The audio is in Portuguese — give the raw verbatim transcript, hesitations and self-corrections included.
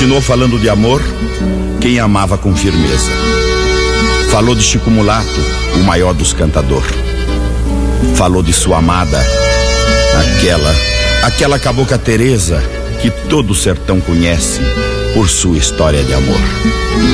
Continuou falando de amor quem amava com firmeza. Falou de Chico Mulato, o maior dos cantadores. Falou de sua amada, aquela, aquela cabocla Teresa que todo o sertão conhece por sua história de amor.